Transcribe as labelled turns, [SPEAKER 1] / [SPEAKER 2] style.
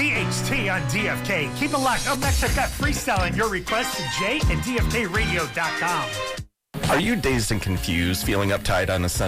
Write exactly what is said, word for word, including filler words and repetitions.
[SPEAKER 1] C H T on D F K. Keep it locked. Up next, I've got freestyling your request to Jay at D F K radio dot com.
[SPEAKER 2] Are you dazed and confused, feeling uptight on a Sunday?